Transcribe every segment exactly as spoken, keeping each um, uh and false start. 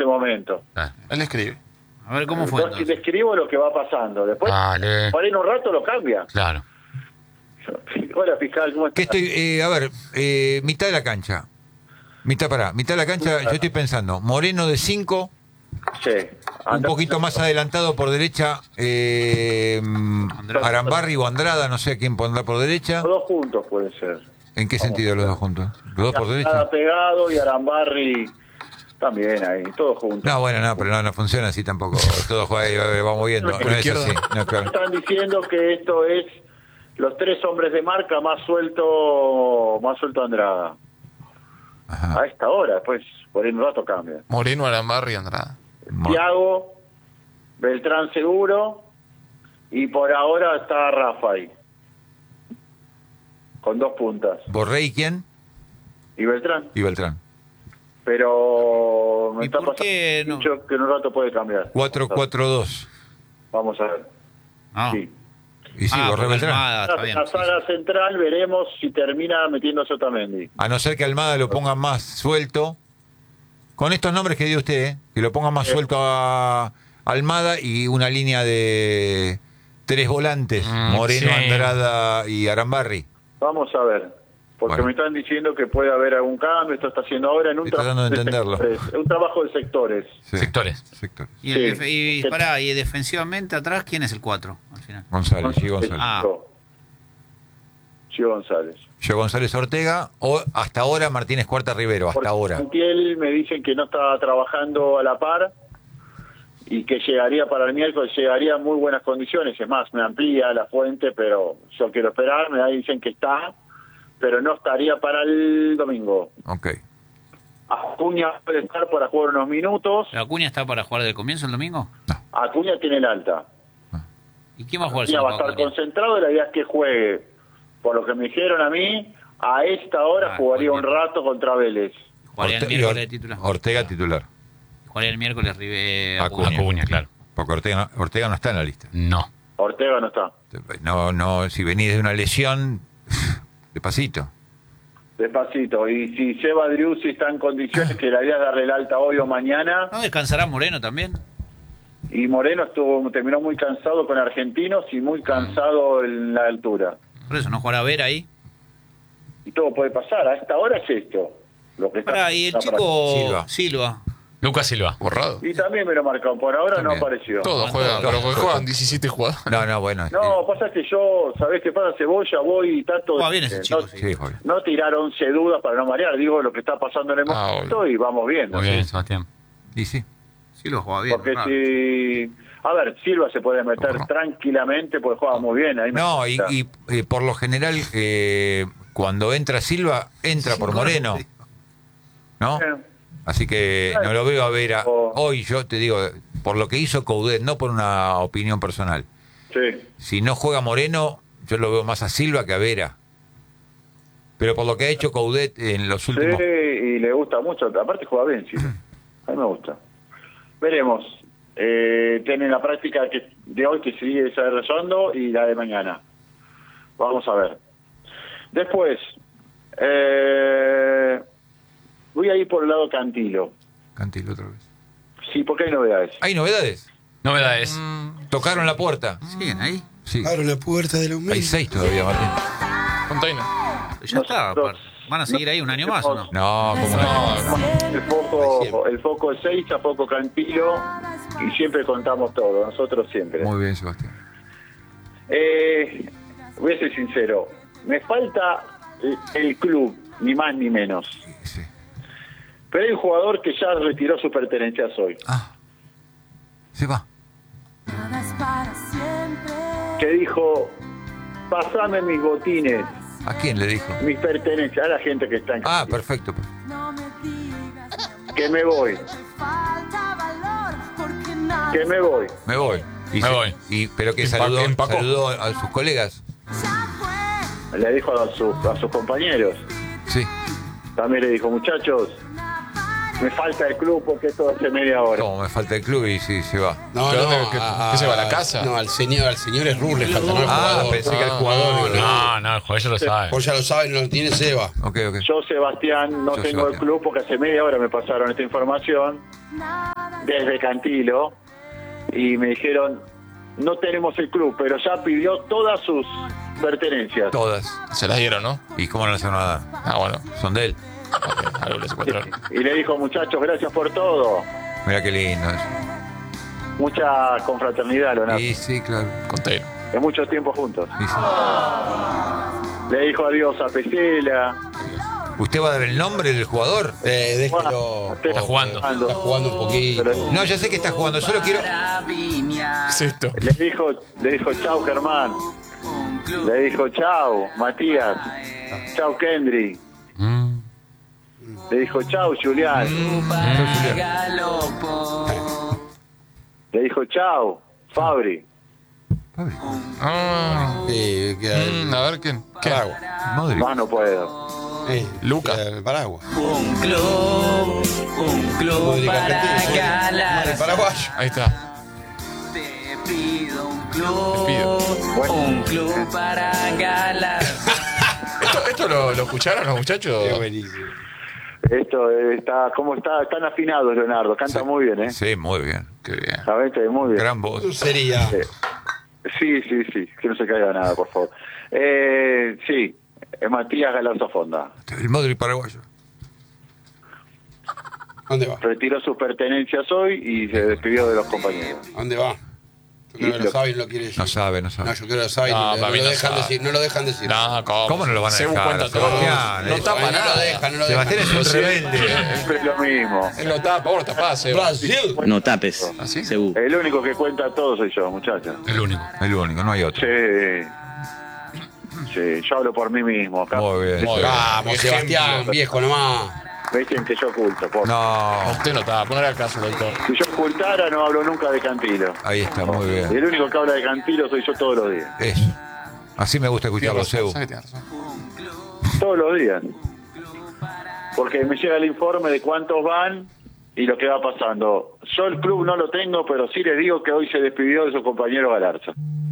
ese momento. Ah, él escribe. A ver cómo fue. Entonces, describo lo que va pasando. Después, Vale. por ahí en un rato lo cambia. Claro. Hola, fiscal, ¿cómo ¿Qué estás? estoy, eh, a ver, eh, mitad de la cancha. Mitad para, mitad de la cancha, yo estoy pensando, Moreno de cinco, Sí. un poquito más adelantado por derecha, eh, Arambarri o Andrada, no sé a quién pondrá por derecha. Los dos juntos puede ser. ¿En qué sentido los dos juntos? ¿Los dos por derecha? Nada pegado y Arambarri también ahí, todos juntos. No, bueno, no, pero no, no funciona así tampoco. Todo juega y va moviendo. No es así. No, claro. Están diciendo que esto es los tres hombres de marca más suelto, más suelto Andrada. Ajá. A esta hora, después por ahí un rato cambia. Moreno, Arambarri y Andrada. Thiago, Beltrán seguro, y por ahora está Rafa ahí, con dos puntas. ¿Borré y quién? Y Beltrán, Y Beltrán. pero me ¿Y está por qué pasando no? mucho que en un rato puede cambiar. cuatro cuatro dos. Vamos a ver. No. Sí. Y sí, Ah, Borré porque Beltrán. Almada, está bien, La sí, saga sí. central veremos si termina metiéndose Otamendi. A no ser que Almada lo ponga más suelto. Con estos nombres que dio usted, ¿eh? Que lo ponga más Sí. suelto a Almada y una línea de tres volantes, Mm, Moreno, sí. Andrada y Arambarri. Vamos a ver. Porque Bueno. me están diciendo que puede haber algún cambio, esto está haciendo ahora en un Estoy tratando de trabajo entenderlo. sectores, un trabajo de sectores. Sí. Sectores. Sectores. Y, el Sí. def- y, ¿Qué- pará, y defensivamente atrás, ¿quién es el cuatro al final? González, Gio González. Ah. Gio González. Gio González Ortega o hasta ahora Martínez Cuarta Rivero, hasta Porque ahora. Montiel me dicen que no está trabajando a la par y que llegaría para el miércoles, llegaría en muy buenas condiciones. Es más, me amplía la fuente, pero yo quiero esperar. Me dicen que está, pero no estaría para el domingo. Ok. Acuña puede estar para jugar unos minutos. ¿La Acuña está para jugar del comienzo el domingo? Acuña tiene el alta. ¿Y quién va a jugar? Acuña va a solo estar Acuña? concentrado y la idea es que juegue. Por lo que me dijeron a mí, a esta hora Ah, jugaría muy un bien. rato contra Vélez. Jugaría el Orte- y miércoles Or- de titular. Ortega titular. Jugaría el miércoles Rive- Acuña. Acuña. Acuña, claro. Porque Ortega, Ortega no está en la lista. No. Ortega no está. No, no, si venís de una lesión, despacito. Despacito. Y si Seba Driussi está en condiciones, que la idea es darle el alta hoy o mañana. ¿No descansará Moreno también? Y Moreno estuvo terminó muy cansado con Argentinos y muy cansado en la altura. Por eso, ¿no jugará Vera ahí? Y todo puede pasar. A esta hora es esto. Lo que está, Pará, y el está chico Silva. Silva. Lucas Silva. Borrado. para- Y también me lo marcaron. Por ahora También. no apareció. Todos juegan, pero porque juegan diecisiete jugadores. No, no, bueno. No, pasa que yo, ¿sabés qué pasa? Cebolla, voy y tanto. Juega bien ese chico, no, sí. Sí, Jorge. no tirar once dudas para no marear. Digo lo que está pasando en el Ah, momento obvio. y vamos viendo. Muy bien, Sebastián. Y sí. Silva juega bien. Porque raro. si... A ver, Silva se puede meter No. tranquilamente porque juega muy bien. Ahí me No, y, gusta. y, eh, por lo general, eh, cuando entra Silva, entra por Moreno. ¿No? Eh, Así que no lo veo a ver a, O- hoy, yo te digo, por lo que hizo Coudet, no por una opinión personal. Sí. Si no juega Moreno, yo lo veo más a Silva que a Vera. Pero por lo que ha hecho Coudet en los Sí, últimos... y le gusta mucho. Aparte juega bien, Silva. A mí me gusta. Veremos. Eh, tienen la práctica que de hoy que sigue desarrollando y la de mañana. Vamos a ver. Después, eh, voy a ir por el lado Cantilo. Cantilo otra vez. Sí, porque hay novedades. ¿Hay novedades? Novedades. ¿Tocaron la puerta? ¿Siguen ahí? Sí. Abro la puerta de la Hay humilde. seis todavía, Martín. Container. Ya está. Nosotros- ¿Van a seguir ahí un año más o no? No, como no. El foco, el foco es seis, a poco Cantilo y siempre contamos todo, nosotros siempre. Muy bien, Sebastián. Eh, voy a ser sincero, me falta el, el club, ni más ni menos. Sí. Pero hay un jugador que ya retiró sus pertenencias hoy, Ah, se va. que dijo, pasame mis botines, ¿A quién le dijo? mis pertenencias, a la gente que está en Ah, Cantilo, perfecto. que me voy, que me voy. Me voy. Y Me se- voy. Y, pero que Empa- saludó, empacó. saludó a sus colegas. Le dijo a sus, a sus compañeros, Sí. también le dijo, muchachos, me falta el club porque esto hace media hora. Como me falta el club y sí, se va. No, ¿Pero no, dónde? ¿Qué- qué se va, a la casa? No, al señor, al señor es Rule, falta, no al Ah, jugador. pensé que el jugador. no, No, no, el jugador ya lo sabe. Vos ya lo sabes, no lo tiene Seba. Ok, ok. Yo, Sebastián, no Yo, tengo el Sebastián. club porque hace media hora me pasaron esta información desde Cantilo y me dijeron, no tenemos el club, pero ya pidió todas sus pertenencias. Todas. Se las dieron, ¿no? ¿Y cómo no las van a dar? Ah, bueno. Son de él. Ok, algo le secuestraron. Y le dijo, muchachos, gracias por todo. Mira qué lindo eso. Mucha confraternidad, Leonardo. Sí, sí, claro. Container. De mucho tiempo juntos. Sí, sí. Le dijo adiós a Pesela. ¿Usted va a dar el nombre del jugador? Eh, déjelo. Bueno, Está jugando. Está jugando un poquito. Pero No, ya sé que está jugando, solo quiero... ¿Qué es esto? le dijo, le dijo chau Germán. Le dijo chau Matías. Chau Kendry. Mm. Le dijo chau Julián. Le dijo chau Fabri. Ah. Sí, queda el Mm, a ver, ¿quién? ¿Qué? paraguas. Madre. Más no puedo. Eh, Luca. queda el paraguas. Un club, un club Modric para argentino. galas. El paraguayo. Ahí está. Te pido un club, Te pido. un club para galas. ¿Esto, esto lo, lo escucharon los muchachos? Qué buenísimo. Esto eh, está, ¿cómo está? Están afinados, Leonardo. Canta muy bien, ¿eh? Sí, muy bien. Qué bien. La vente muy bien. Gran voz. Eso sería. Sí, sí, sí. Que no se caiga nada, por favor. Eh, sí, eh, Matías Galarza Fonda. El Modric paraguayo. ¿Dónde va? Retiró sus pertenencias hoy y se despidió de los compañeros. ¿Dónde va? Yo creo que lo sabe y no lo quiere decir. No sabe, no No, sabe. yo creo que lo sabe y No, no, para no mí lo no dejan sabe. decir. No lo dejan decir. No, ¿cómo? ¿Cómo no lo van a Según dejar? cuenta todo. Sebastián, No eh. tapa Bueno, no nada. lo dejan, no lo Sebastián dejan. es un rebelde. Siempre es lo mismo. Él no tapa, vos tapás, Seba. Brasil. No tapes, ¿Ah, sí? seguro. El único que cuenta todo soy yo, muchachos. El único. El único, no hay otro. Sí. Sí, yo hablo por mí mismo. Acá. Muy bien. Muy bien. Vamos, Ejemplo. Sebastián, viejo nomás. Me dicen que yo oculto. Por... No, Usted no tapa, poner al caso, doctor. Si yo ocultara, no hablo nunca de Cantilo. ahí está, muy Y bien. el único que habla de Cantilo soy yo todos los días. Eso. Así me gusta Tiene escucharlo, razón, Sebu. sabe que tiene razón. Todos los días. Porque me llega el informe de cuántos van y lo que va pasando. Yo el club no lo tengo, pero sí les digo que hoy se despidió de su compañero Galarza.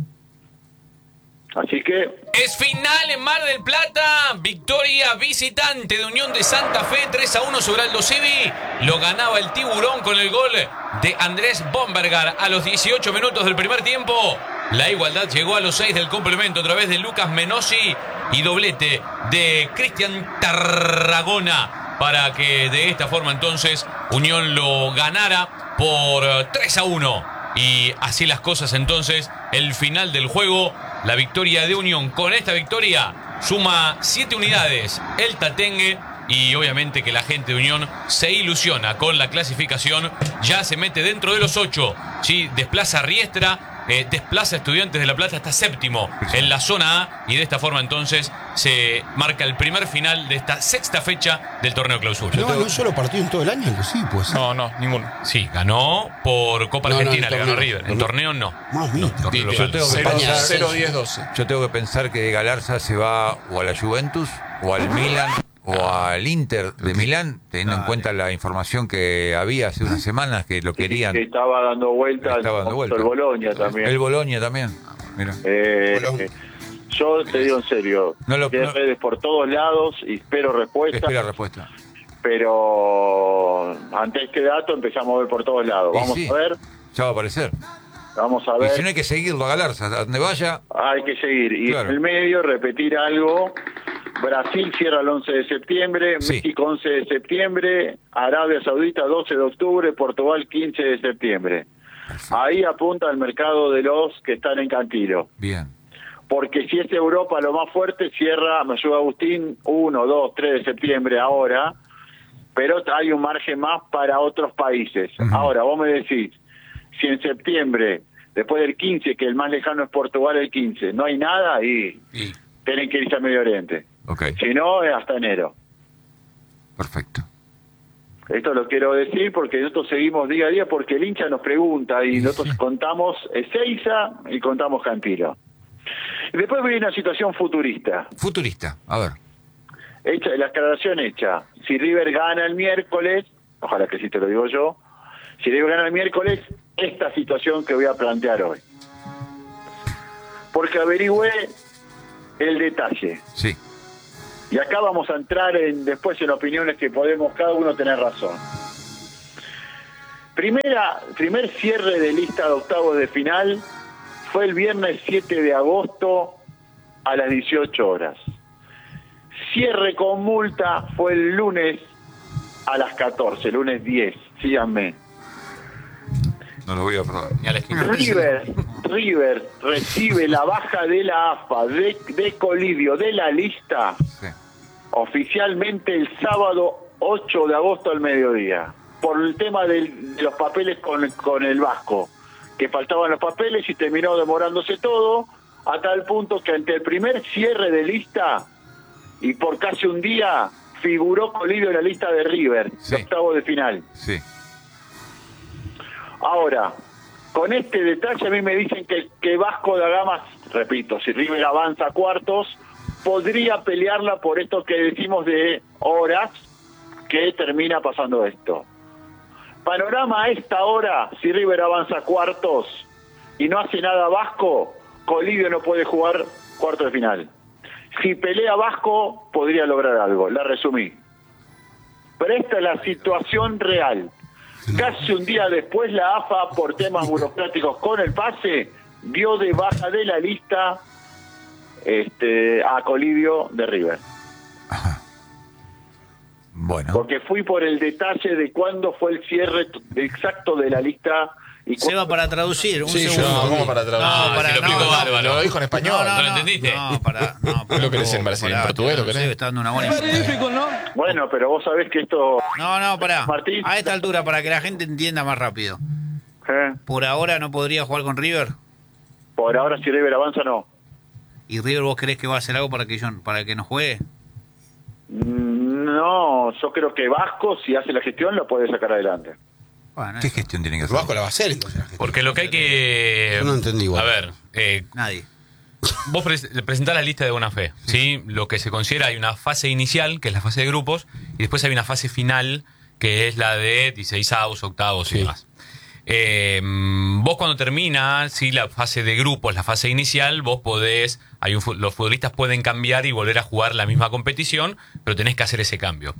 Así que Es final en Mar del Plata. Victoria visitante de Unión de Santa Fe. tres a uno sobre Aldo Civi. Lo ganaba el Tiburón con el gol de Andrés Bombergar a los dieciocho minutos del primer tiempo. La igualdad llegó a los seis del complemento a través de Lucas Menossi y doblete de Cristian Tarragona para que de esta forma entonces Unión lo ganara por tres a uno. Y así las cosas entonces, el final del juego, la victoria de Unión. Con esta victoria suma siete unidades el Tatengue y obviamente que la gente de Unión se ilusiona con la clasificación. Ya se mete dentro de los ocho, ¿sí? Desplaza a Riestra. Eh, desplaza a Estudiantes de La Plata, está séptimo en la zona A y de esta forma entonces se marca el primer final de esta sexta fecha del torneo clausura. No, no solo partido en todo el año, que sí, pues. No, no, ninguno. Sí, ganó por Copa No, no, Argentina, en le ganó torneo. River. En torneo no. Más mito. Torneo Yo local. tengo que cero, pensar- cero, diez, doce. Yo tengo que pensar que Galarza se va o a la Juventus o al Milan o al Inter de Milán, teniendo en cuenta la información que había hace unas semanas que lo querían. que estaba dando vueltas Estaba dando vueltas. el Boloña también. El Boloña también. Mira. Eh, Boloña. eh, yo te digo en serio, No lo- tiene no- redes por todos lados y espero respuesta, Espera respuesta. pero ante este dato empezamos a ver por todos lados. Y Vamos sí, a ver, ya va a aparecer. vamos a Y ver. si no hay que seguirlo a Galarza, a donde vaya. Hay que seguir. Y Claro. en el medio repetir algo. Brasil cierra el once de septiembre, Sí. México once de septiembre, Arabia Saudita doce de octubre, Portugal quince de septiembre. Ahí apunta el mercado de los que están en Cantilo. Bien. Porque si es Europa lo más fuerte, cierra, me ayuda Agustín, uno, dos, tres de septiembre ahora, pero hay un margen más para otros países. Ujú. Ahora, vos me decís, si en septiembre, después del quince, que el más lejano es Portugal el quince, no hay nada, y Y tienen que irse a Medio Oriente. Ok. Si no, es hasta enero. Perfecto. Esto lo quiero decir porque nosotros seguimos día a día porque el hincha nos pregunta y nosotros contamos Ezeiza y contamos Cantilo. Y después viene una situación futurista. Futurista. A ver. Hecha, la aclaración hecha. Si River gana el miércoles, ojalá que sí te lo digo yo, si River gana el miércoles, esta situación que voy a plantear hoy. Porque averigüé el detalle. Sí. Y acá vamos a entrar en después en opiniones que podemos cada uno tener razón. Primera, primer cierre de lista de octavos de final fue el viernes siete de agosto a las dieciocho horas. Cierre con multa fue el lunes a las catorce, lunes diez. Síganme. No lo voy a probar. Ni a la esquina. River, River recibe la baja de la A F A, de, de Colidio, de la lista, Sí. oficialmente el sábado ocho de agosto al mediodía, por el tema del- de los papeles con, con el Vasco, que faltaban los papeles y terminó demorándose todo, a tal punto que ante el primer cierre de lista, y por casi un día, figuró Colidio en la lista de River, Sí. de octavo de final. Sí. Ahora, con este detalle a mí me dicen que, que Vasco da Gama, repito, si River avanza a cuartos, podría pelearla por esto que decimos de horas que termina pasando esto. Panorama a esta hora, si River avanza a cuartos y no hace nada Vasco, Colidio no puede jugar cuarto de final. Si pelea Vasco, podría lograr algo, la resumí. Pero esta es la situación real. Casi un día después la A F A, por temas burocráticos con el pase, dio de baja de la lista este, a Colidio de River. Bueno. Porque fui por el detalle de cuándo fue el cierre t- exacto de la lista. Y cu- Seba, para traducir, un Sí, yo- segundo. No, ¿cómo para traducir? No, para- Si lo no, explico no, bárbaro. Lo dijo en español. No, no, ¿No lo no, entendiste? No, para, no, para ¿Lo querés en brasileño, en portugués, lo querés? Está dando una buena información. Bueno, pero vos sabés que esto... No, no, pará. Martín. A esta altura, para que la gente entienda más rápido. ¿eh? Por ahora no podría jugar con River. Por ahora si River avanza, no. ¿Y River vos creés que va a hacer algo para que yo, para que no juegue? Mm, No, yo creo que Vasco, si hace la gestión, lo puede sacar adelante. Bueno, ¿Qué eso, gestión tiene que El hacer? Vasco la va a hacer entonces. la gente. Porque lo que hay que... Yo no entendí igual. A ver, eh, nadie. vos pres- presentás la lista de buena fe, ¿sí? Lo que se considera, hay una fase inicial, que es la fase de grupos, y después hay una fase final, que es la de dieciseisavos, octavos y Sí. demás. Eh, vos cuando termina, ¿sí? La fase de grupos, la fase inicial, vos podés, hay un, fu- los futbolistas pueden cambiar y volver a jugar la misma competición, pero tenés que hacer ese cambio.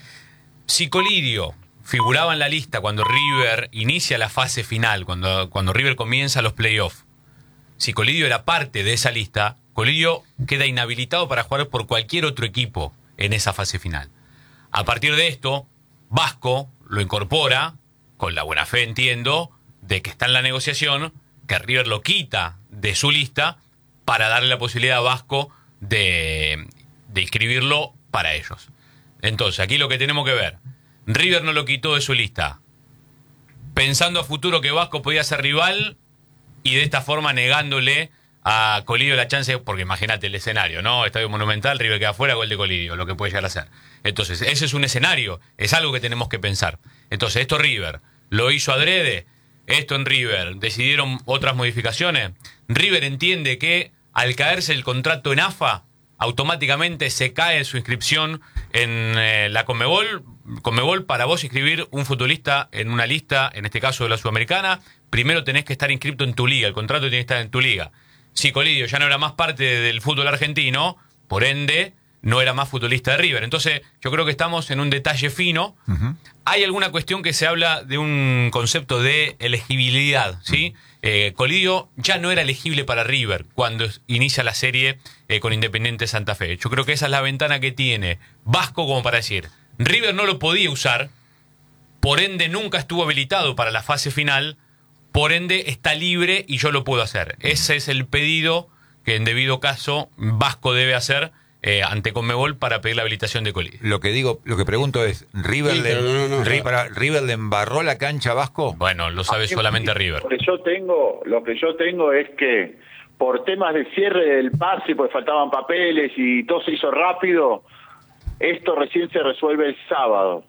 Si Colidio figuraba en la lista cuando River inicia la fase final, cuando, cuando River comienza los playoffs, si Colidio era parte de esa lista, Colidio queda inhabilitado para jugar por cualquier otro equipo en esa fase final. A partir de esto, Vasco lo incorpora, con la buena fe entiendo, de que está en la negociación, que River lo quita de su lista para darle la posibilidad a Vasco de, de inscribirlo para ellos. Entonces, aquí lo que tenemos que ver, River no lo quitó de su lista, pensando a futuro que Vasco podía ser rival y de esta forma negándole a Colidio la chance, porque imagínate el escenario, ¿no? Estadio Monumental, River queda fuera, gol de Colidio, lo que puede llegar a ser. Entonces, ese es un escenario, es algo que tenemos que pensar. Entonces, esto River lo hizo adrede, esto en River decidieron otras modificaciones. River entiende que al caerse el contrato en A F A, automáticamente se cae su inscripción en eh, la Conmebol. Conmebol, para vos inscribir un futbolista en una lista, en este caso de la Sudamericana, primero tenés que estar inscrito en tu liga, el contrato tiene que estar en tu liga. Si Colidio ya no era más parte del fútbol argentino, por ende, no era más futbolista de River. Entonces, yo creo que estamos en un detalle fino. Ujú. Hay alguna cuestión que se habla de un concepto de elegibilidad, ¿sí? Eh, Colidio ya no era elegible para River cuando inicia la serie eh, con Independiente Santa Fe. Yo creo que esa es la ventana que tiene Vasco como para decir, River no lo podía usar, por ende nunca estuvo habilitado para la fase final, por ende está libre y yo lo puedo hacer. Ese es el pedido que en debido caso Vasco debe hacer eh, ante Conmebol para pedir la habilitación de Colidio. Lo que digo, lo que pregunto es, ¿River, Sí, le, pero no, no, Ri- no. para- ¿River le embarró la cancha a Vasco? Bueno, lo sabe solamente River. Lo que yo tengo, lo que yo tengo es que por temas de cierre del pase, pues faltaban papeles y todo se hizo rápido, esto recién se resuelve el sábado.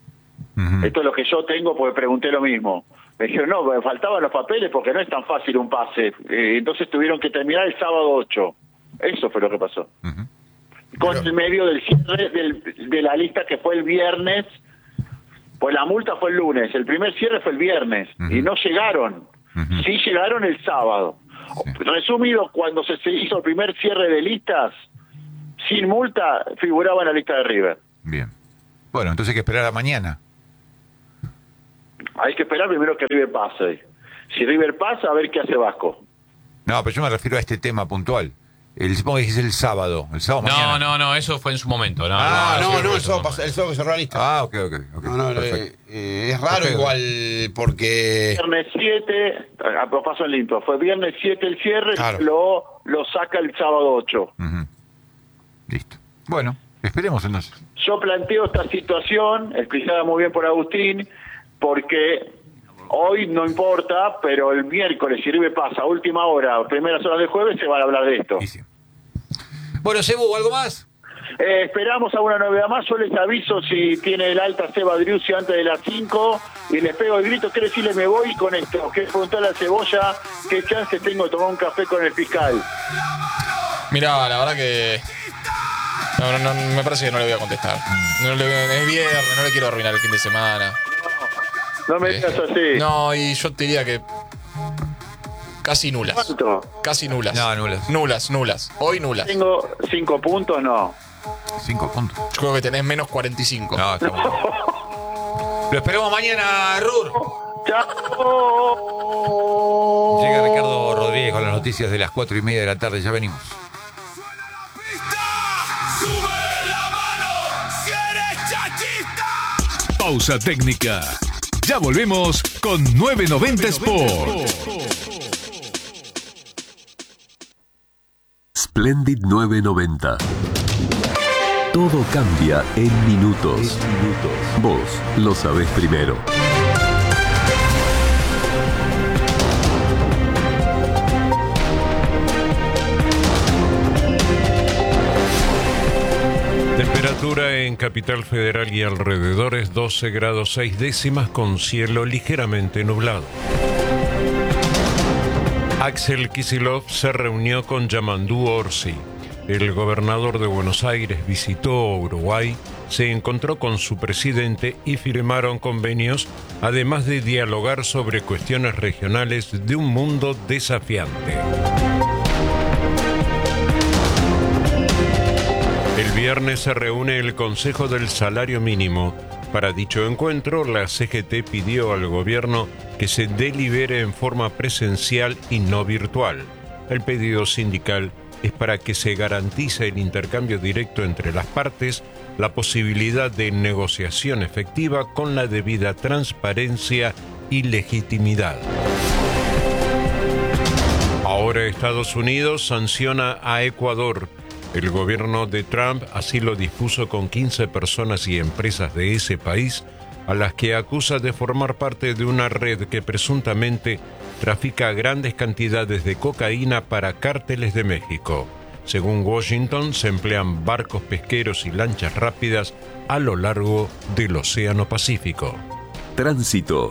Ujú. Esto es lo que yo tengo, porque pregunté lo mismo. Me dijeron, no, porque faltaban los papeles porque no es tan fácil un pase. Eh, entonces tuvieron que terminar el sábado ocho. Eso fue lo que pasó. Ujú. Con el medio del cierre del- de la lista que fue el viernes, pues la multa fue el lunes, el primer cierre fue el viernes, Ujú. y no llegaron. Ujú. Sí llegaron el sábado. Sí. Resumido, cuando se, se hizo el primer cierre de listas, sin multa, figuraba en la lista de River. Bien. Bueno, entonces hay que esperar a mañana. hay que esperar primero que River pase. Si River pasa, a ver qué hace Vasco. No, pero yo me refiero a este tema puntual. El, supongo que es el sábado. El sábado No, mañana. no, no, eso fue en su momento. No, Ah, no, eso no, fue en el su sábado, momento. pas- el sábado que cerró la lista. Ah, ok, ok. ok. No, no, Perfecto. eh, eh, es raro Ok. igual porque... Viernes siete, a paso en limpio, fue viernes siete el cierre, Claro. lo, lo saca el sábado ocho. Ujú. Listo. Bueno, esperemos entonces. Yo planteo esta situación, explicada muy bien por Agustín, porque hoy no importa, pero el miércoles, si River pasa a última hora, primeras horas del jueves, se van a hablar de esto. Y sí. Bueno, Sebu, ¿algo más? Eh, esperamos alguna novedad más. Yo les aviso si tiene el alta Seba Driussi antes de las cinco y les pego el grito. ¿Qué decirle? Me voy con esto. ¿Qué preguntarle a Cebolla qué chances tengo de tomar un café con el fiscal? Mirá, la verdad que. No, no, no, me parece que no le voy a contestar. No le, es viernes, no le quiero arruinar el fin de semana. No me Eh, digas así. No, y yo te diría que. Casi nulas. ¿Cuánto? Casi nulas. No, nulas. Nulas, nulas. Hoy nulas. Yo ¿Tengo cinco puntos? No. Cinco puntos. creo que tenés menos cuarenta y cinco. No, está muy bien. Lo esperamos mañana, Rur. ¡Chao! Llega Ricardo Rodríguez con las noticias de las cuatro y media de la tarde. Ya venimos. Pausa técnica. Ya volvemos con novecientos noventa Sport. Splendid novecientos noventa. Todo cambia en minutos. Vos lo sabés primero. Temperatura en Capital Federal y alrededores doce grados seis décimas con cielo ligeramente nublado. Axel Kicillof se reunió con Yamandú Orsi. El gobernador de Buenos Aires visitó Uruguay, se encontró con su presidente y firmaron convenios, además de dialogar sobre cuestiones regionales de un mundo desafiante. El viernes se reúne el Consejo del Salario Mínimo. Para dicho encuentro, la C G T pidió al gobierno que se delibere en forma presencial y no virtual. El pedido sindical es para que se garantice el intercambio directo entre las partes, la posibilidad de negociación efectiva con la debida transparencia y legitimidad. Ahora Estados Unidos sanciona a Ecuador. El gobierno de Trump así lo dispuso con quince personas y empresas de ese país, a las que acusa de formar parte de una red que presuntamente trafica grandes cantidades de cocaína para cárteles de México. Según Washington, se emplean barcos pesqueros y lanchas rápidas a lo largo del Océano Pacífico. Tránsito.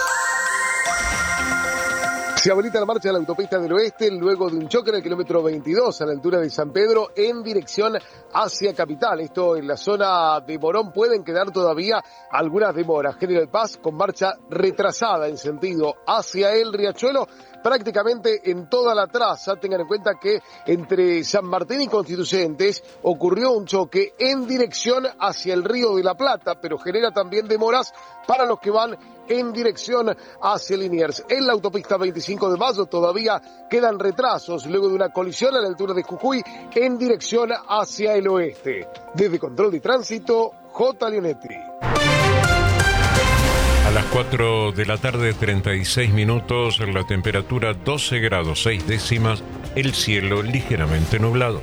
Se habilita la marcha de la autopista del oeste luego de un choque en el kilómetro veintidós a la altura de San Pedro en dirección hacia Capital. Esto en la zona de Morón pueden quedar todavía algunas demoras. General Paz con marcha retrasada en sentido hacia el Riachuelo, prácticamente en toda la traza. Tengan en cuenta que entre San Martín y Constituyentes ocurrió un choque en dirección hacia el Río de la Plata, pero genera también demoras para los que van en dirección hacia Liniers. En la autopista veinticinco de mayo todavía quedan retrasos luego de una colisión a la altura de Jujuy en dirección hacia el oeste. Desde Control de Tránsito, J. Leonetti. A las cuatro de la tarde, treinta y seis minutos, la temperatura doce grados seis décimas, el cielo ligeramente nublado.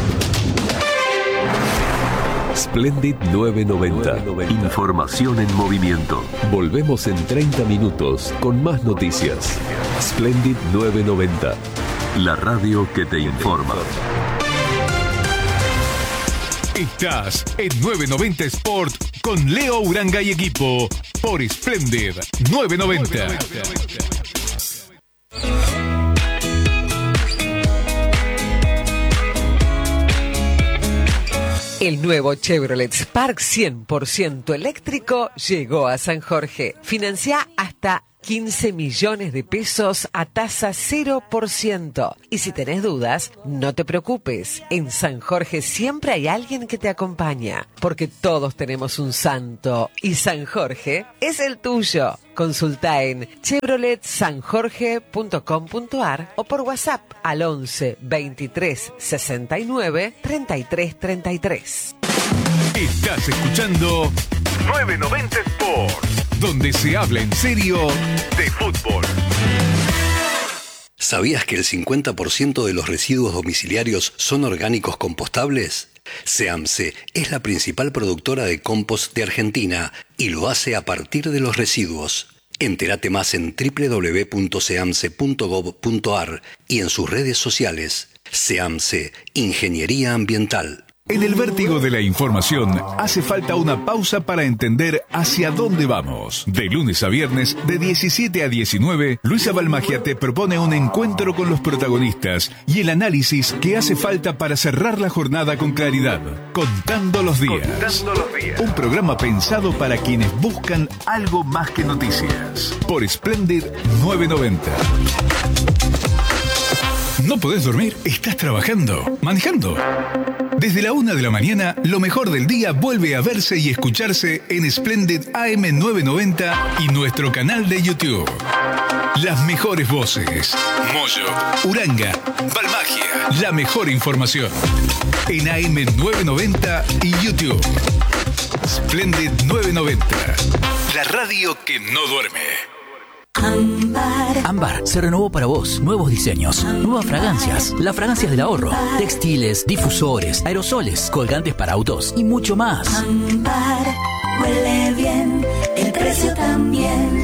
Splendid novecientos noventa. Información en movimiento. Volvemos en treinta minutos con más noticias. Splendid novecientos noventa. La radio que te informa. Estás en novecientos noventa Sport con Leo Uranga y equipo por Splendid novecientos noventa. El nuevo Chevrolet Spark cien por ciento eléctrico llegó a San Jorge. Financia hasta quince millones de pesos a tasa cero por ciento. Y si tenés dudas, no te preocupes. En San Jorge siempre hay alguien que te acompaña, porque todos tenemos un santo y San Jorge es el tuyo. Consulta en chevrolet san jorge punto com punto a r o por WhatsApp al once veintitrés sesenta y nueve treinta y tres treinta y tres. Estás escuchando nueve noventa Sports, donde se habla en serio de fútbol. ¿Sabías que el cincuenta por ciento de los residuos domiciliarios son orgánicos compostables? SEAMSE es la principal productora de compost de Argentina y lo hace a partir de los residuos. Entérate más en doble u doble u doble u punto seamse punto gob punto a r y en sus redes sociales. SEAMSE, Ingeniería Ambiental. En el vértigo de la información hace falta una pausa para entender hacia dónde vamos. De lunes a viernes, de diecisiete a diecinueve, Luisa Balmagia te propone un encuentro con los protagonistas y el análisis que hace falta para cerrar la jornada con claridad. Contando los días. Contando los días. Un programa pensado para quienes buscan algo más que noticias. Por Splendid nueve noventa. ¿No podés dormir? ¿Estás trabajando? ¿Manejando? Desde la una de la mañana, lo mejor del día vuelve a verse y escucharse en Splendid A M novecientos noventa y nuestro canal de YouTube. Las mejores voces. Moyo, Uranga, Balmagia. La mejor información. En A M novecientos noventa y YouTube. Splendid novecientos noventa. La radio que no duerme. Ámbar. Ámbar se renovó para vos. Nuevos diseños, nuevas fragancias, las fragancias del ahorro, textiles, difusores, aerosoles, colgantes para autos y mucho más. Ámbar, huele bien, el precio también.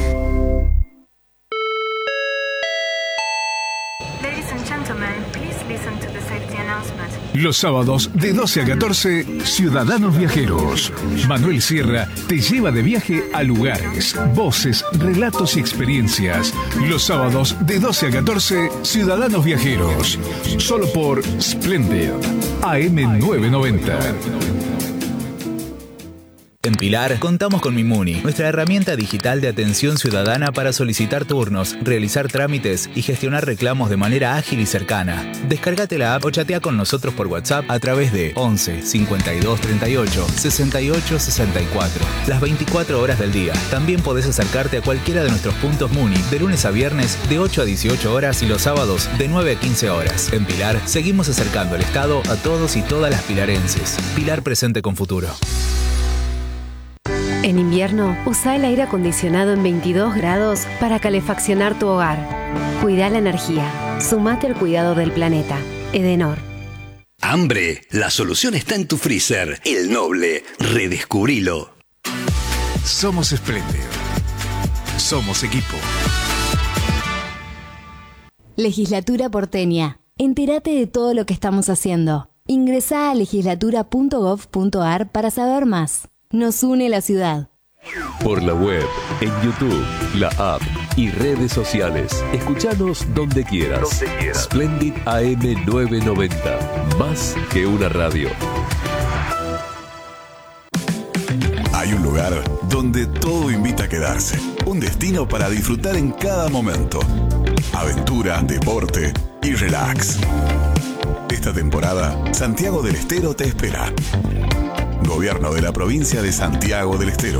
Ladies and gentlemen, please listen to the safety announcement. Los sábados de doce a catorce, Ciudadanos Viajeros. Manuel Sierra te lleva de viaje a lugares, voces, relatos y experiencias. Los sábados de doce a catorce, Ciudadanos Viajeros. Solo por Splendid A M novecientos noventa. En Pilar contamos con Mimuni, nuestra herramienta digital de atención ciudadana para solicitar turnos, realizar trámites y gestionar reclamos de manera ágil y cercana. Descárgate la app o chatea con nosotros por WhatsApp a través de once cincuenta y dos treinta y ocho sesenta y ocho sesenta y cuatro. Las veinticuatro horas del día. También podés acercarte a cualquiera de nuestros puntos Muni de lunes a viernes de ocho a dieciocho horas y los sábados de nueve a quince horas. En Pilar seguimos acercando el Estado a todos y todas las pilarenses. Pilar presente con futuro. En invierno, usa el aire acondicionado en veintidós grados para calefaccionar tu hogar. Cuida la energía. Sumate al cuidado del planeta. Edenor. Hambre, la solución está en tu freezer. El Noble, redescubrilo. Somos Splendid. Somos equipo. Legislatura porteña. Entérate de todo lo que estamos haciendo. Ingresá a legislatura punto gob punto a r para saber más. Nos une la ciudad. Por la web, en YouTube, la app y redes sociales. Escuchanos donde quieras. Donde quieras. Splendid A M novecientos noventa. Más que una radio. Hay un lugar donde todo invita a quedarse. Un destino para disfrutar en cada momento. Aventura, deporte y relax. Esta temporada, Santiago del Estero te espera. Gobierno de la provincia de Santiago del Estero.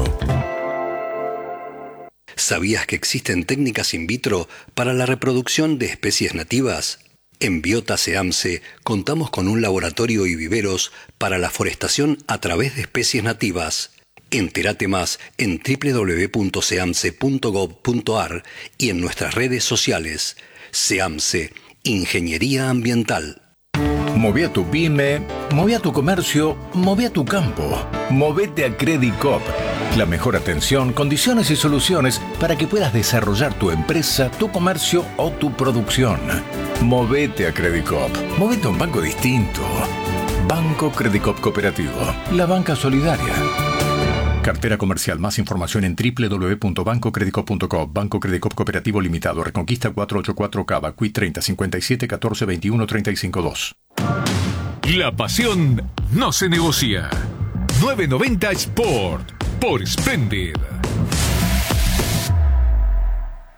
¿Sabías que existen técnicas in vitro para la reproducción de especies nativas? En Biota SEAMSE contamos con un laboratorio y viveros para la forestación a través de especies nativas. Entérate más en doble u doble u doble u punto seamse punto gob punto a r y en nuestras redes sociales. SEAMSE, Ingeniería Ambiental. Moví a tu pyme, moví a tu comercio, moví a tu campo. Movete a Credit Coop. La mejor atención, condiciones y soluciones para que puedas desarrollar tu empresa, tu comercio o tu producción. Movete a Credit Coop. Movete a un banco distinto. Banco Credit Coop Cooperativo. La banca solidaria. Cartera comercial. Más información en doble u doble u doble u punto banco credit coop punto com. Banco Credit Coop Cooperativo Limitado. Reconquista cuatrocientos ochenta y cuatro Cava. Q I treinta cincuenta y siete catorce veintiuno treinta y cinco dos. La pasión no se negocia. novecientos noventa Sport por Splendid.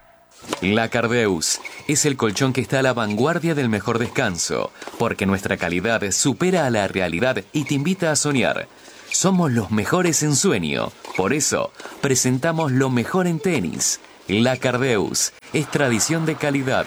La Cardeus es el colchón que está a la vanguardia del mejor descanso, porque nuestra calidad supera a la realidad y te invita a soñar. Somos los mejores en sueño, por eso presentamos lo mejor en tenis. La Cardeus es tradición de calidad.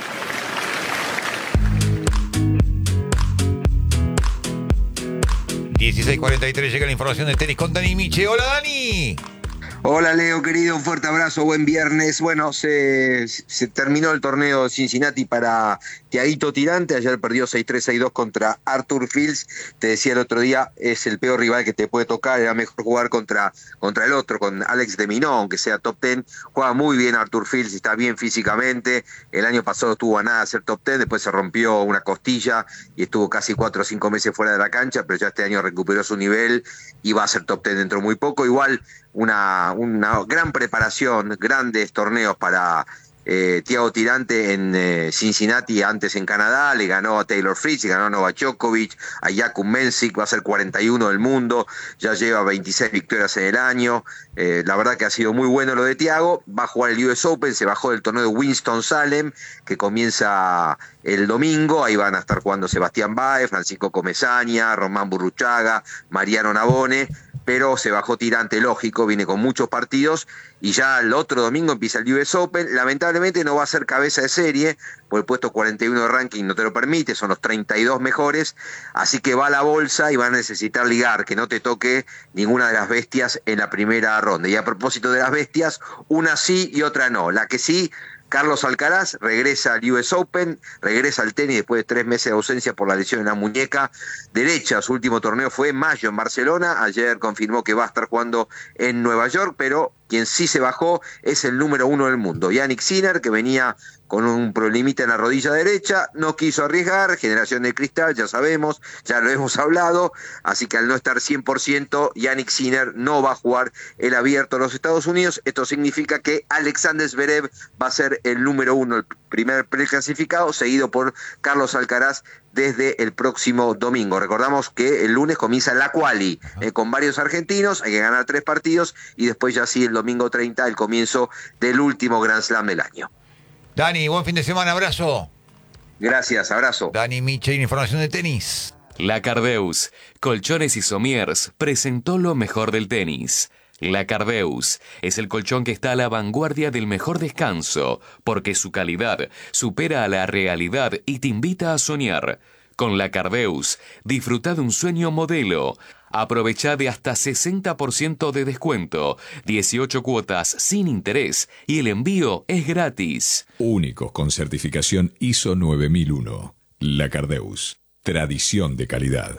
dieciséis cuarenta y tres llega la información de tenis con Dani Miche. ¡Hola, Dani! Hola Leo, querido, un fuerte abrazo, buen viernes. Bueno, se, se terminó el torneo de Cincinnati para Thiaguito Tirante. Ayer perdió seis tres seis dos contra Arthur Fields. Te decía el otro día, es el peor rival que te puede tocar. Era mejor jugar contra, contra el otro, con Alex de Minaur, aunque sea top diez. Juega muy bien Arthur Fields, está bien físicamente. El año pasado estuvo a nada de ser top diez, después se rompió una costilla y estuvo casi cuatro o cinco meses fuera de la cancha, pero ya este año recuperó su nivel y va a ser top diez dentro de muy poco. Igual una, una gran preparación, grandes torneos para eh, Thiago Tirante en eh, Cincinnati, antes en Canadá. Le ganó a Taylor Fritz, le ganó a Novak Djokovic, a Jakub Mensik, va a ser cuarenta y uno del mundo, ya lleva veintiséis victorias en el año. Eh, la verdad que ha sido muy bueno lo de Thiago. Va a jugar el U S Open, se bajó del torneo de Winston-Salem, que comienza el domingo. Ahí van a estar jugando Sebastián Baez, Francisco Comesaña, Román Burruchaga, Mariano Navone, pero se bajó Tirante, lógico, viene con muchos partidos y ya el otro domingo empieza el U S Open. Lamentablemente no va a ser cabeza de serie, por el puesto cuarenta y uno de ranking no te lo permite, son los treinta y dos mejores, así que va a la bolsa y va a necesitar ligar, que no te toque ninguna de las bestias en la primera ronda. Y a propósito de las bestias, una sí y otra no. La que sí, Carlos Alcaraz regresa al U S Open, regresa al tenis después de tres meses de ausencia por la lesión en la muñeca derecha. Su último torneo fue en mayo en Barcelona. Ayer confirmó que va a estar jugando en Nueva York, pero quien sí se bajó es el número uno del mundo, Jannik Sinner, que venía con un problemita en la rodilla derecha, no quiso arriesgar, generación de cristal, ya sabemos, ya lo hemos hablado, así que al no estar cien por ciento, Jannik Sinner no va a jugar el abierto de los Estados Unidos. Esto significa que Alexander Zverev va a ser el número uno, el primer preclasificado, seguido por Carlos Alcaraz desde el próximo domingo. Recordamos que el lunes comienza la quali, eh, con varios argentinos, hay que ganar tres partidos, y después ya sí el domingo treinta, el comienzo del último Grand Slam del año. Dani, buen fin de semana, abrazo. Gracias, abrazo. Dani Miche, información de tenis. La Cardeus, Colchones y Somiers, presentó lo mejor del tenis. La Cardeus es el colchón que está a la vanguardia del mejor descanso, porque su calidad supera a la realidad y te invita a soñar. Con La Cardeus, disfruta de un sueño modelo. Aprovecha de hasta sesenta por ciento de descuento, dieciocho cuotas sin interés y el envío es gratis. Únicos con certificación I S O nueve mil uno. La Cardeus, tradición de calidad.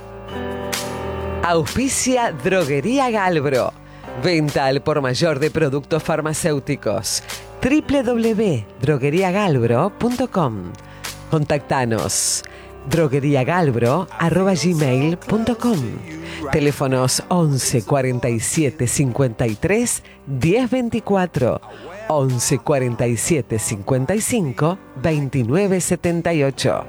Auspicia Droguería Galbro. Venta al por mayor de productos farmacéuticos. doble u doble u doble u punto droguería galbro punto com. Contactanos. drogueriagalbro arroba gmail punto com. Teléfonos once cuarenta y siete cincuenta y tres diez veinticuatro, once cuarenta y siete cincuenta y cinco veintinueve setenta y ocho.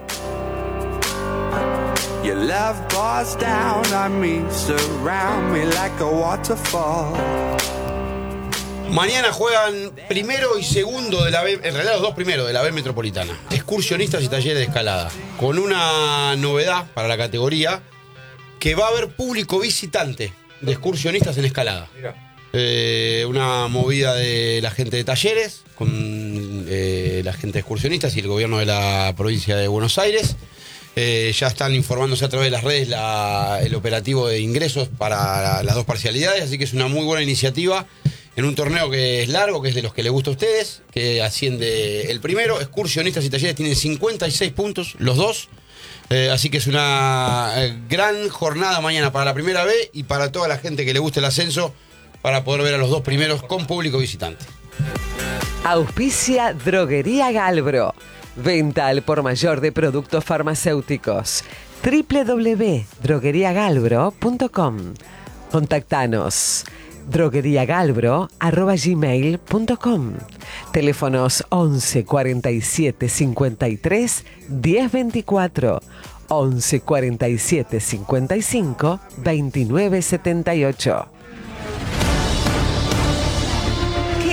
Your love pours down on me, surround me like a waterfall. Mañana juegan primero y segundo de la B, en realidad los dos primeros de la B Metropolitana, excursionistas y talleres de escalada, con una novedad para la categoría, que va a haber público visitante de excursionistas en escalada. Eh, una movida de la gente de talleres, con eh, la gente de excursionistas y el gobierno de la provincia de Buenos Aires. Eh, ya están informándose a través de las redes la, el operativo de ingresos para las dos parcialidades, así que es una muy buena iniciativa en un torneo que es largo, que es de los que les gusta a ustedes, que asciende el primero. Excursionistas y talleres tienen cincuenta y seis puntos, los dos, eh, así que es una eh, gran jornada mañana para la primera B y para toda la gente que le guste el ascenso, para poder ver a los dos primeros con público visitante. Auspicia Droguería Galbro. Venta al por mayor de productos farmacéuticos. doble u doble u doble u punto droguería galbro punto com. Contactanos. drogueriagalbro arroba gmail punto com. Teléfonos once cuarenta y siete cincuenta y tres diez veinticuatro, once cuarenta y siete cincuenta y cinco veintinueve setenta y ocho. ¿Qué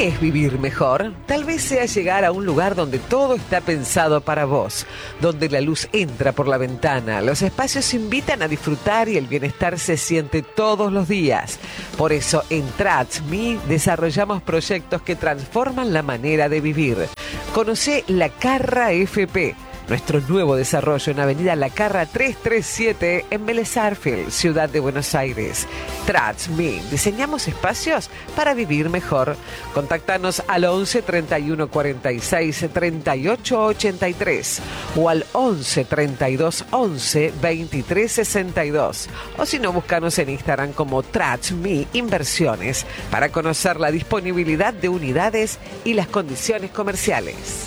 ¿Qué es vivir mejor? Tal vez sea llegar a un lugar donde todo está pensado para vos, donde la luz entra por la ventana, los espacios invitan a disfrutar y el bienestar se siente todos los días. Por eso en TransMe desarrollamos proyectos que transforman la manera de vivir. Conocé La Carra F P, nuestro nuevo desarrollo en Avenida La Carra trescientos treinta y siete en Vélez Sarsfield, Ciudad de Buenos Aires. TransMe, diseñamos espacios para vivir mejor. Contactanos al once treinta y uno cuarenta y seis treinta y ocho ochenta y tres o al once treinta y dos once veintitrés sesenta y dos. O si no, búscanos en Instagram como TransMe Inversiones para conocer la disponibilidad de unidades y las condiciones comerciales.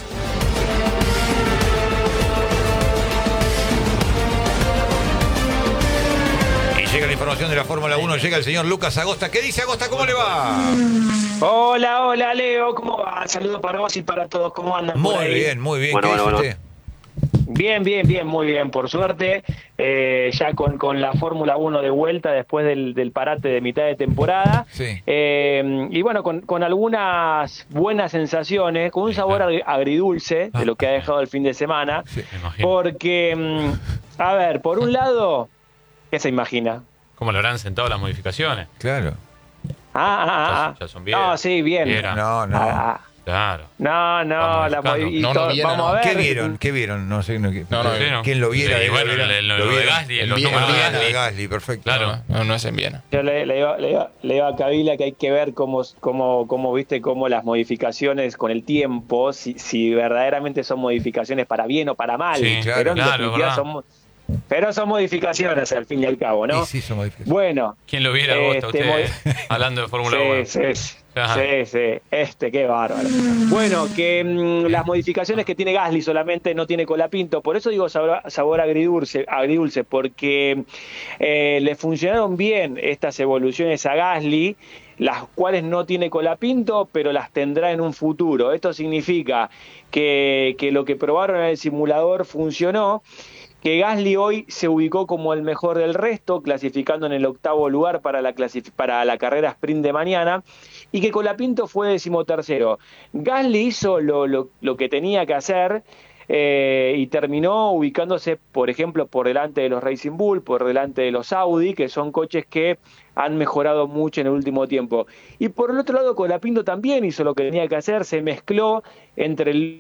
Llega la información de la Fórmula uno, llega el señor Lucas Agosta. ¿Qué dice Agosta? ¿Cómo le va? Hola, hola Leo, ¿cómo va? Saludos para vos y para todos, ¿cómo andan? Muy bien, muy bien. Bueno, ¿Qué bueno, dice bueno. usted? Bien, bien, bien, muy bien, por suerte. Eh, ya con, con la Fórmula uno de vuelta después del, del parate de mitad de temporada. Sí. Eh, y bueno, con, con algunas buenas sensaciones, con un sabor agri- agridulce de lo que ha dejado el fin de semana. Sí, me imagino. Porque, mm, a ver, por un lado, ¿qué se imagina? ¿Cómo lo habrán sentado las modificaciones? Claro. Ah, ah, ah. Ya, ya son viejas. No, sí, bien. Vieras. No, no. Ah, Claro. no, no, Vamos la buscando. modi- y No, to- no viene, vamos no. a ver. ¿Qué vieron? ¿Qué vieron? No sé. No, No, no, ¿quién no. ¿Quién lo viera? Sí, de- bueno, de- lo- lo- lo lo de vieron? Gasly, El los Viena, números de Viena, Gasly. Gasly, perfecto. Claro. No, no es en Viena. Yo le, le, iba, le, iba, le iba a Kabila que hay que ver cómo, cómo, cómo viste, cómo las modificaciones con el tiempo, si, si verdaderamente son modificaciones para bien o para mal. Sí, claro, pero en claro, definitiva verdad. son, pero son modificaciones al fin y al cabo, ¿no? Sí, sí, son modificaciones. Bueno. ¿Quién lo viera Agosta este, usted mod- hablando de Fórmula Sí, uno? sí, sí. Ajá. Sí, sí, este, qué bárbaro. Bueno, que mm, las modificaciones que tiene Gasly solamente no tiene Colapinto, por eso digo sabor, sabor agridulce, agridulce, porque eh, le funcionaron bien estas evoluciones a Gasly, las cuales no tiene Colapinto, pero las tendrá en un futuro. Esto significa que, que lo que probaron en el simulador funcionó, que Gasly hoy se ubicó como el mejor del resto, clasificando en el octavo lugar para la, clasif- para la carrera sprint de mañana, y que Colapinto fue decimotercero. Gasly hizo lo, lo, lo que tenía que hacer eh, y terminó ubicándose, por ejemplo, por delante de los Racing Bull, por delante de los Audi, que son coches que han mejorado mucho en el último tiempo. Y por el otro lado, Colapinto también hizo lo que tenía que hacer, se mezcló entre el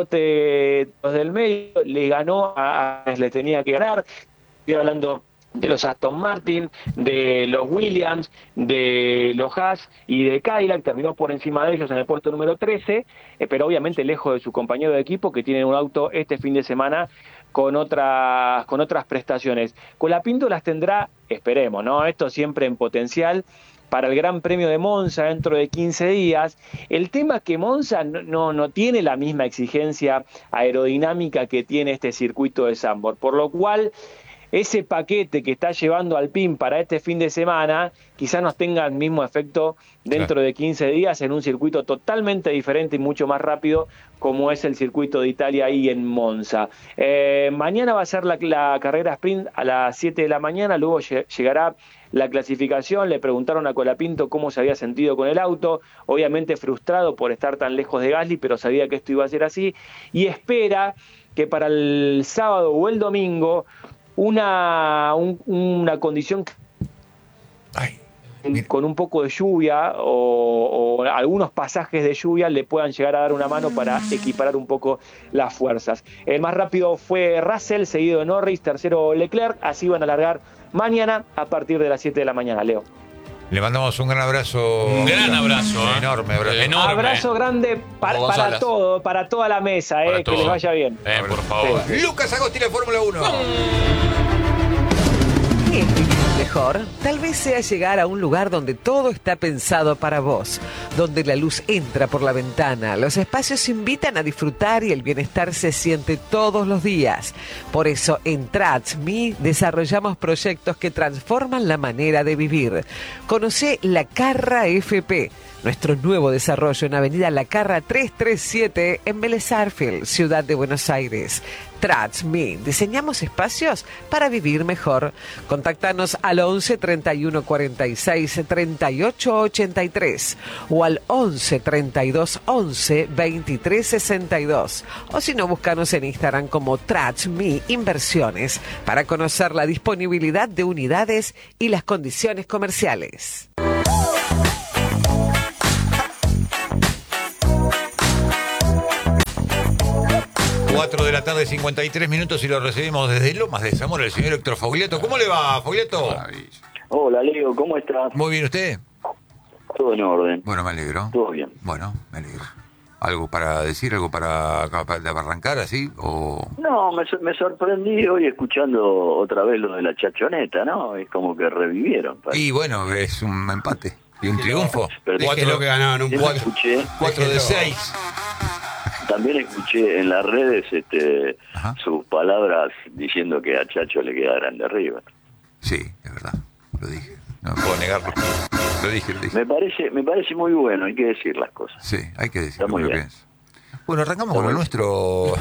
los del medio, le ganó a, a le tenía que ganar. Estoy hablando de los Aston Martin, de los Williams, de los Haas y de Cadillac, terminó por encima de ellos en el puesto número trece, eh, pero obviamente lejos de su compañero de equipo, que tiene un auto este fin de semana con otras con otras prestaciones. Colapinto las tendrá, esperemos, ¿no? Esto siempre en potencial para el Gran Premio de Monza dentro de quince días. El tema es que Monza no, no, no tiene la misma exigencia aerodinámica que tiene este circuito de Zandvoort, por lo cual ese paquete que está llevando Alpine para este fin de semana quizás no tenga el mismo efecto dentro de quince días en un circuito totalmente diferente y mucho más rápido como es el circuito de Italia ahí en Monza. Eh, mañana va a ser la, la carrera sprint a las siete de la mañana, luego lle- llegará la clasificación. Le preguntaron a Colapinto cómo se había sentido con el auto, obviamente frustrado por estar tan lejos de Gasly, pero sabía que esto iba a ser así, y espera que para el sábado o el domingo una, un, una condición Ay, con un poco de lluvia o, o algunos pasajes de lluvia le puedan llegar a dar una mano para equiparar un poco las fuerzas. El más rápido fue Russell, seguido de Norris, tercero Leclerc, así van a alargar mañana a partir de las siete de la mañana, Leo. Le mandamos un gran abrazo. Un gran abrazo, ¿eh? Enorme abrazo. Enorme. Abrazo grande para, Como para González. todo, para toda la mesa, eh, Para que todo. les vaya bien. Eh, por favor. Lucas Agosti, la Fórmula uno. ¿Qué es vivir mejor? Tal vez sea llegar a un lugar donde todo está pensado para vos, donde la luz entra por la ventana, los espacios invitan a disfrutar y el bienestar se siente todos los días. Por eso en TransMe desarrollamos proyectos que transforman la manera de vivir. Conocé La Carra F P, Nuestro nuevo desarrollo en Avenida La Carra trescientos treinta y siete en Vélez Sarsfield, Ciudad de Buenos Aires. Trats Me, diseñamos espacios para vivir mejor. Contactanos al once, treinta y uno, cuarenta y seis, treinta y ocho, ochenta y tres o al once, treinta y dos, once, veintitrés, sesenta y dos. O si no, búscanos en Instagram como Trats Me Inversiones para conocer la disponibilidad de unidades y las condiciones comerciales. cuatro de la tarde, cincuenta y tres minutos, y lo recibimos desde Lomas de Zamora, el señor Héctor Foglietto. ¿Cómo le va, Foglietto? Hola, Leo, ¿cómo estás? Muy bien, ¿usted? Todo en orden. Bueno, me alegro. Todo bien. Bueno, me alegro. ¿Algo para decir, algo para, para arrancar así? O... No, me, me sorprendí hoy escuchando otra vez lo de la chachoneta, ¿no? Es como que revivieron. Y bueno, es un empate y un triunfo. Pero cuatro que ganaban un cuatro, escuché, cuatro de seis. También escuché en las redes este, sus palabras diciendo que a Chacho le queda grande arriba. Sí, es verdad, lo dije. No puedo negarlo. Lo dije, lo dije. Me parece, me parece muy bueno, hay que decir las cosas. Sí, hay que decir Está muy lo que bien. pienso. Bueno, arrancamos con lo nuestro.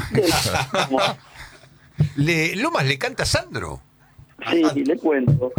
le, Lomas le canta Sandro. Sí, y le cuento.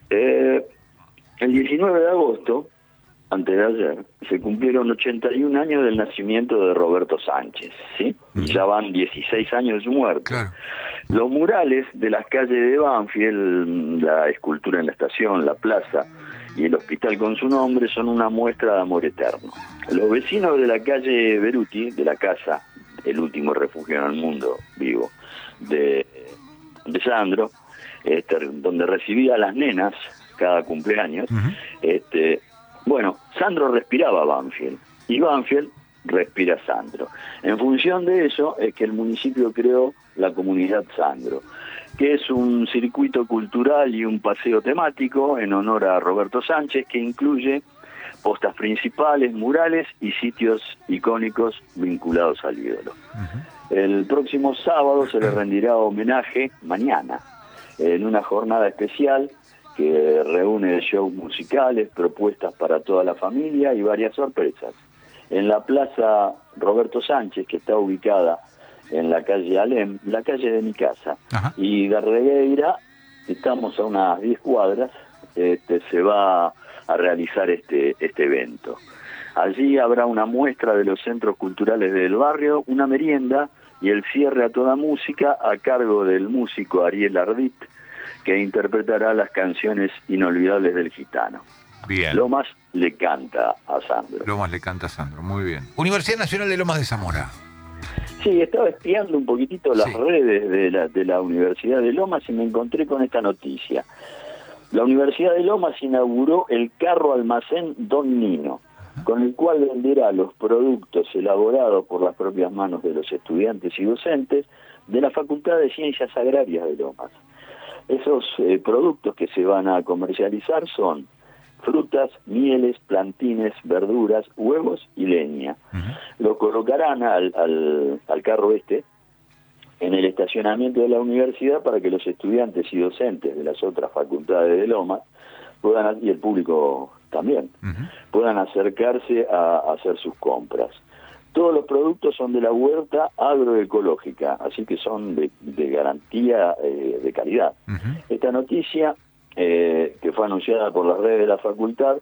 Eh, el diecinueve de agosto, antes de ayer, se cumplieron ochenta y un años del nacimiento de Roberto Sánchez, ¿sí? Y ya van dieciséis años de su muerte. Claro. Los murales de las calles de Banfield, la escultura en la estación, la plaza y el hospital con su nombre son una muestra de amor eterno. Los vecinos de la calle Beruti, de la casa, el último refugio en el mundo vivo, de, de Sandro, este, donde recibía a las nenas cada cumpleaños, uh-huh. este, bueno, Sandro respiraba Banfield y Banfield respira Sandro. En función de eso es que el municipio creó la comunidad Sandro, que es un circuito cultural y un paseo temático en honor a Roberto Sánchez, que incluye postas principales, murales y sitios icónicos vinculados al ídolo. Uh-huh. El próximo sábado se le rendirá homenaje, mañana, en una jornada especial que reúne shows musicales, propuestas para toda la familia y varias sorpresas. En la plaza Roberto Sánchez, que está ubicada en la calle Alem, la calle de mi casa, Ajá. y Garregueira, estamos a unas diez cuadras, este, se va a realizar este, este evento. Allí habrá una muestra de los centros culturales del barrio, una merienda y el cierre a toda música a cargo del músico Ariel Ardit, que interpretará las canciones inolvidables del gitano. Bien. Lomas le canta a Sandro. Lomas le canta a Sandro, muy bien. Universidad Nacional de Lomas de Zamora. Sí, estaba espiando un poquitito las sí. redes de la, de la Universidad de Lomas y me encontré con esta noticia. La Universidad de Lomas inauguró el carro almacén Don Nino, con el cual venderá los productos elaborados por las propias manos de los estudiantes y docentes de la Facultad de Ciencias Agrarias de Lomas. Esos eh, productos que se van a comercializar son frutas, mieles, plantines, verduras, huevos y leña. Uh-huh. Lo colocarán al, al, al carro este en el estacionamiento de la universidad para que los estudiantes y docentes de las otras facultades de Lomas puedan, y el público también, uh-huh. puedan acercarse a, a hacer sus compras. Todos los productos son de la huerta agroecológica, así que son de, de garantía eh, de calidad. Uh-huh. Esta noticia, eh, que fue anunciada por las redes de la facultad,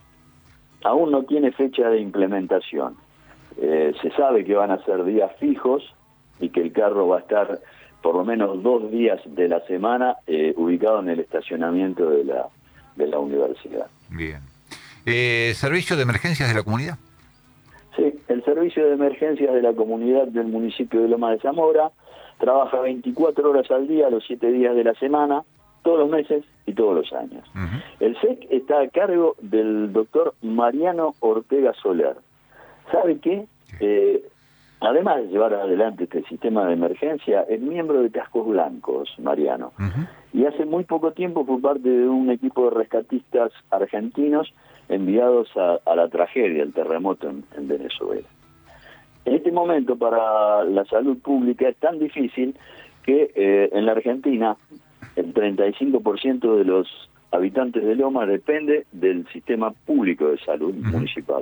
aún no tiene fecha de implementación. Eh, se sabe que van a ser días fijos y que el carro va a estar por lo menos dos días de la semana eh, ubicado en el estacionamiento de la, de la universidad. Bien. Eh, ¿Servicio de emergencias de la comunidad? Sí, el servicio de emergencias de la comunidad del municipio de Lomas de Zamora trabaja veinticuatro horas al día, los siete días de la semana, todos los meses y todos los años. Uh-huh. El S E C está a cargo del doctor Mariano Ortega Soler. ¿Sabe qué? Eh, además de llevar adelante este sistema de emergencia, es miembro de Cascos Blancos, Mariano. Uh-huh. Y hace muy poco tiempo fue parte de un equipo de rescatistas argentinos enviados a, a la tragedia, el terremoto en, en Venezuela. En este momento para la salud pública es tan difícil que eh, en la Argentina el treinta y cinco por ciento de los habitantes de Lomas depende del sistema público de salud uh-huh. municipal.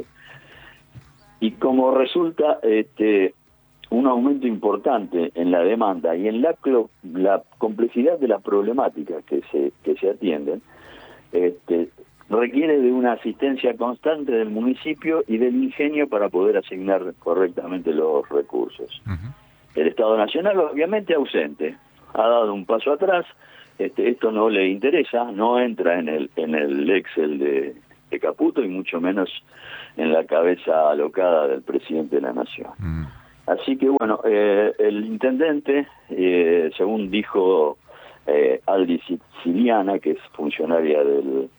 Y como resulta este un aumento importante en la demanda y en la, la complejidad de las problemáticas que se que se atienden, este, requiere de una asistencia constante del municipio y del ingenio para poder asignar correctamente los recursos. Uh-huh. El Estado Nacional obviamente ausente, ha dado un paso atrás, este, esto no le interesa, no entra en el en el Excel de, de Caputo y mucho menos en la cabeza alocada del presidente de la Nación. Uh-huh. Así que bueno, eh, el intendente, eh, según dijo eh, Aldi Siciliana, que es funcionaria del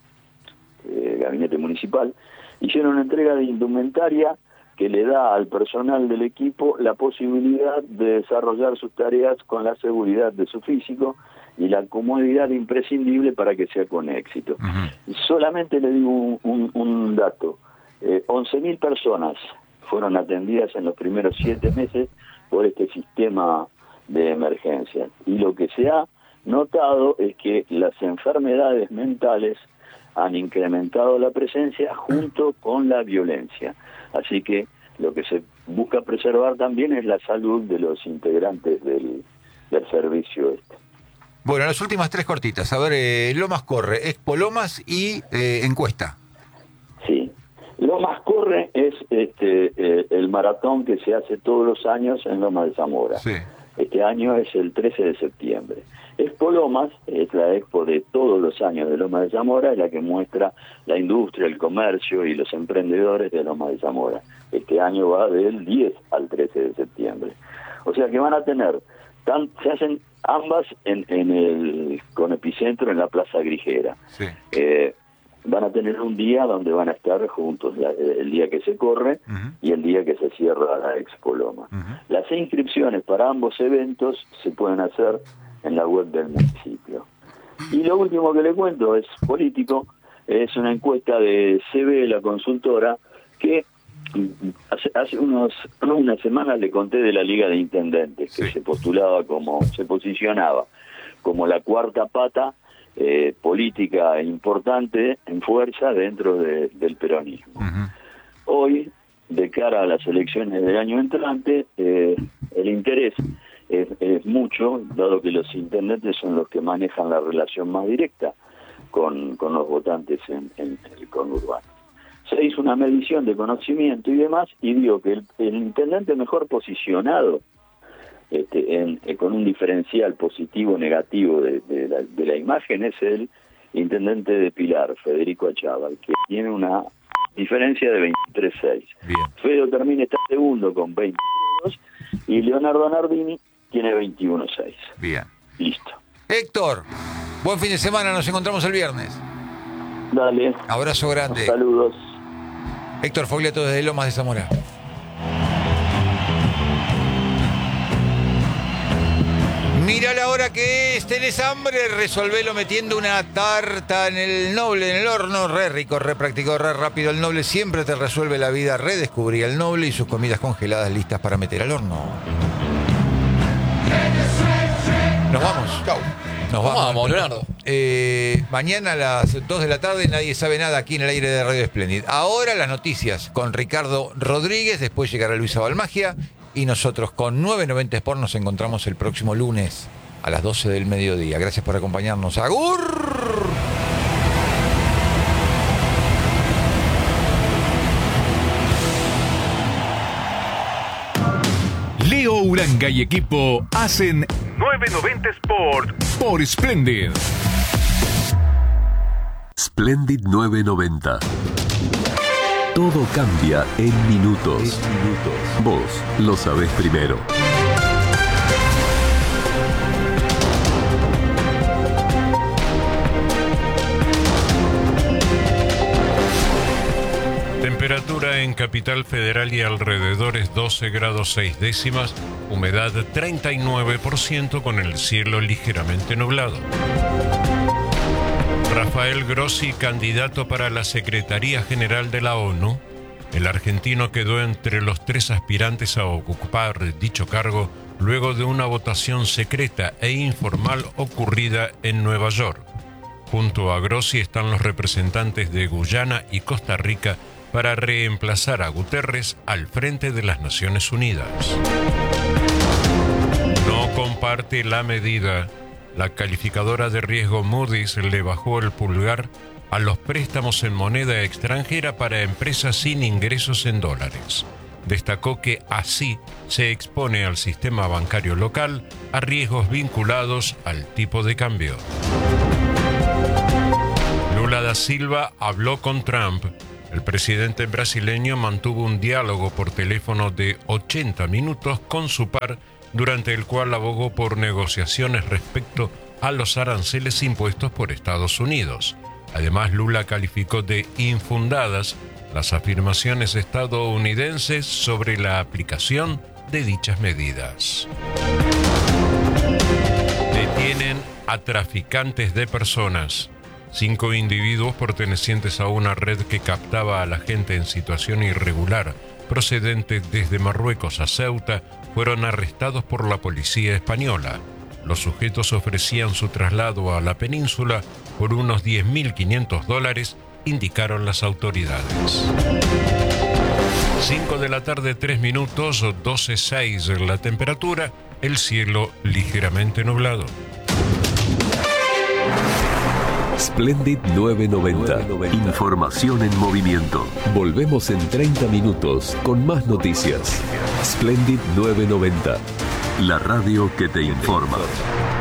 eh, gabinete municipal, hicieron una entrega de indumentaria que le da al personal del equipo la posibilidad de desarrollar sus tareas con la seguridad de su físico y la comodidad imprescindible para que sea con éxito. Uh-huh. Solamente le digo un, un, un dato, eh, once mil personas fueron atendidas en los primeros siete meses por este sistema de emergencia. Y lo que se ha notado es que las enfermedades mentales han incrementado la presencia junto con la violencia. Así que lo que se busca preservar también es la salud de los integrantes del, del servicio este. Bueno, las últimas tres cortitas. A ver, eh, Lomas corre, Expo Lomas y eh, encuesta. Sí. Lomas corre es este eh, el maratón que se hace todos los años en Lomas de Zamora. Sí. Este año es el trece de septiembre. Expo Lomas es la expo de todos los años de Lomas de Zamora, es la que muestra la industria, el comercio y los emprendedores de Lomas de Zamora. Este año va del diez al trece de septiembre. O sea que van a tener, tan, se hacen ambas en, en el con epicentro en la Plaza Grijera. Sí. Eh, van a tener un día donde van a estar juntos, la, el día que se corre uh-huh. y el día que se cierra la Expo Loma. Uh-huh. Las inscripciones para ambos eventos se pueden hacer en la web del municipio. Y lo último que le cuento es político, es una encuesta de C B, la consultora, que hace, hace unos unas semanas le conté de la Liga de Intendentes, que sí. se postulaba como, se posicionaba como la cuarta pata Eh, política importante en fuerza dentro de, del peronismo. Uh-huh. Hoy, de cara a las elecciones del año entrante, eh, el interés es, es mucho, dado que los intendentes son los que manejan la relación más directa con, con los votantes en, en el conurbano. Se hizo una medición de conocimiento y demás, y dio que el, el intendente mejor posicionado Este, en, en, con un diferencial positivo o negativo de, de, la, de la imagen es el intendente de Pilar, Federico Achával, que tiene una diferencia de veintitrés seis. Fede Termine está segundo con veintidós y Leonardo Nardini tiene veintiuno seis. Bien. Listo. Héctor, buen fin de semana, nos encontramos el viernes. Dale. Abrazo grande. Saludos. Héctor Fogliato desde Lomas de Zamora. Mirá la hora que es, tenés hambre, resolvelo metiendo una tarta en el Noble, en el horno, re rico, re práctico, re rápido. El Noble siempre te resuelve la vida. Redescubrí el Noble y sus comidas congeladas listas para meter al horno. Nos vamos. Chau. Nos vamos, vamos Leonardo. Eh, mañana a las dos de la tarde Nadie Sabe Nada aquí en el aire de Radio Splendid. Ahora las noticias con Ricardo Rodríguez, después llegará Luisa Balmagia. Y nosotros con nueve noventa Sport nos encontramos el próximo lunes a las doce del mediodía. Gracias por acompañarnos. ¡Agur! Leo Uranga y equipo hacen nueve noventa Sport por Splendid. Splendid nueve noventa. Todo cambia en minutos. Vos lo sabés primero. Temperatura en Capital Federal y alrededores doce grados seis décimas, humedad treinta y nueve por ciento con el cielo ligeramente nublado. Rafael Grossi, candidato para la Secretaría General de la ONU, el argentino quedó entre los tres aspirantes a ocupar dicho cargo luego de una votación secreta e informal ocurrida en Nueva York. Junto a Grossi están los representantes de Guyana y Costa Rica para reemplazar a Guterres al frente de las Naciones Unidas. No comparte la medida. La calificadora de riesgo Moody's le bajó el pulgar a los préstamos en moneda extranjera para empresas sin ingresos en dólares. Destacó que así se expone al sistema bancario local a riesgos vinculados al tipo de cambio. Lula da Silva habló con Trump. El presidente brasileño mantuvo un diálogo por teléfono de ochenta minutos con su par, durante el cual abogó por negociaciones respecto a los aranceles impuestos por Estados Unidos. Además, Lula calificó de infundadas las afirmaciones estadounidenses sobre la aplicación de dichas medidas. Detienen a traficantes de personas. Cinco individuos pertenecientes a una red que captaba a la gente en situación irregular, procedentes desde Marruecos a Ceuta, fueron arrestados por la policía española. Los sujetos ofrecían su traslado a la península por unos diez mil quinientos dólares, indicaron las autoridades. cinco de la tarde, tres minutos, doce seis la temperatura, el cielo ligeramente nublado. Splendid nueve noventa. Información en movimiento. Volvemos en treinta minutos con más noticias. Splendid nueve noventa. La radio que te informa.